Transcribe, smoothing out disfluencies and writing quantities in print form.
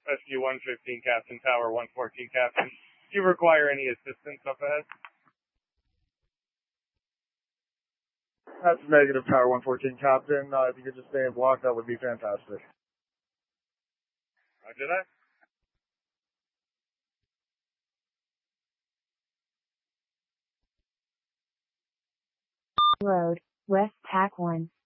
SU 115 Captain, Tower 114 Captain. Do you require any assistance up ahead? That's negative, Tower 114 Captain. If you could just stay in block, that would be fantastic. Roger that. Road, West TAC 1.